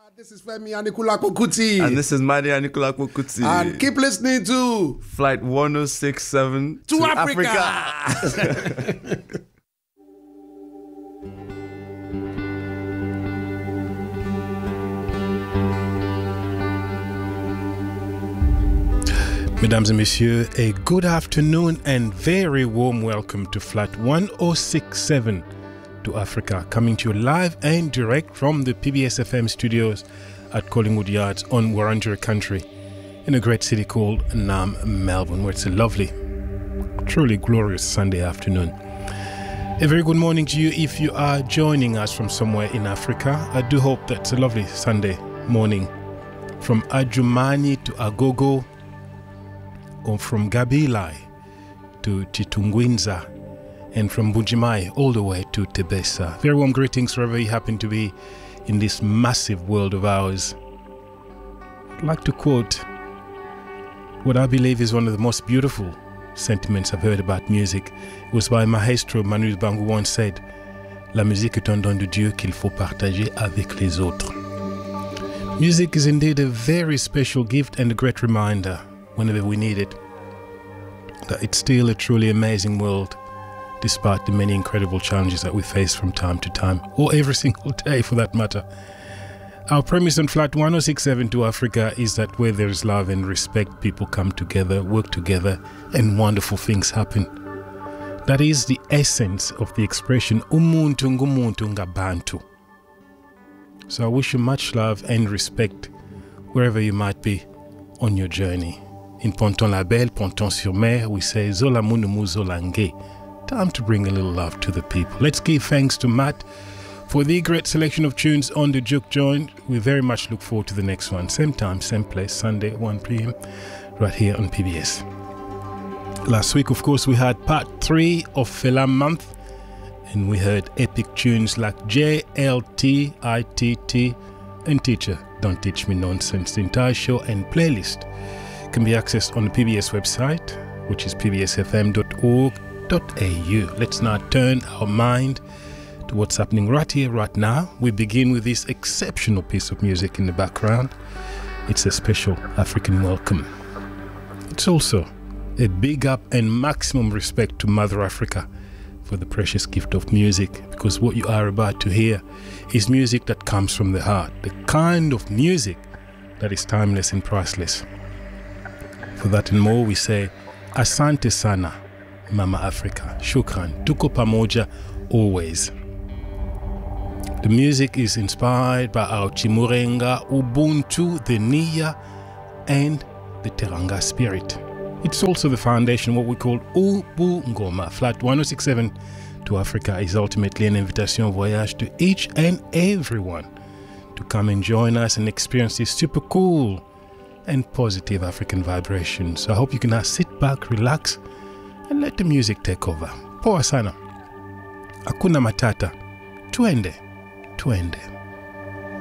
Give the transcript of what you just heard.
This is Femi Anikulapo Kuti. And this is Madi Anikulapo Kuti. And keep listening to Flight 1067 to Africa. Mesdames et messieurs, a good afternoon and very warm welcome to Flight 1067 to Africa, coming to you live and direct from the PBS FM studios at Collingwood Yards on Wurundjeri country in a great city called Melbourne, where it's a lovely, truly glorious Sunday afternoon. A very good morning to you if you are joining us from somewhere in Africa. I do hope that's a lovely Sunday morning from Adjumani to Agogo, or from Gabilai to Titungwinza, and from Bujimai all the way to Tebessa. Very warm greetings wherever you happen to be in this massive world of ours. I'd like to quote what I believe is one of the most beautiful sentiments I've heard about music. It was by Maestro Manu Dibango, who once said, "La musique est un don de Dieu qu'il faut partager avec les autres." Music is indeed a very special gift and a great reminder, whenever we need it, that it's still a truly amazing world, despite the many incredible challenges that we face from time to time, or every single day for that matter. Our premise on Flight 1067 to Africa is that where there is love and respect, people come together, work together, and wonderful things happen. That is the essence of the expression umuntu ngumuntu ngabantu. So I wish you much love and respect wherever you might be on your journey. In Ponton-la-Belle, Ponton-sur-Mer, we say Zola Munumu Zolange. Time to bring a little love to the people. Let's give thanks to Matt for the great selection of tunes on the Juke Joint. We very much look forward to the next one. Same time, same place, Sunday, 1 p.m, right here on PBS. Last week, of course, we had part 3 of Fela Month, and we heard epic tunes like JLT, ITT, and Teacher, Don't Teach Me Nonsense. The entire show and playlist can be accessed on the PBS website, which is pbsfm.org.au. Let's now turn our mind to what's happening right here, right now. We begin with this exceptional piece of music in the background. It's a special African welcome. It's also a big up and maximum respect to Mother Africa for the precious gift of music, because what you are about to hear is music that comes from the heart, the kind of music that is timeless and priceless. For that and more, we say, Asante sana, Mama Africa. Shukran. Tuko pamoja always. The music is inspired by our Chimurenga, Ubuntu, the Nia, and the Teranga spirit. It's also the foundation of what we call Ubu Ngoma. Flight 1067 to Africa is ultimately an invitation voyage to each and everyone to come and join us and experience this super cool and positive African vibrations. So I hope you can now sit back, relax, and let the music take over. Poa sana. Hakuna matata. Tuende.